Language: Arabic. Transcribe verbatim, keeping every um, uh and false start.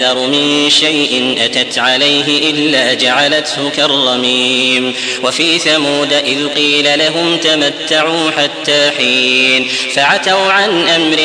من شيء أتت عليه إلا جعلته كالرميم وفي ثمود إذ قيل لهم تمتعوا حتى حين فعتوا عن أمر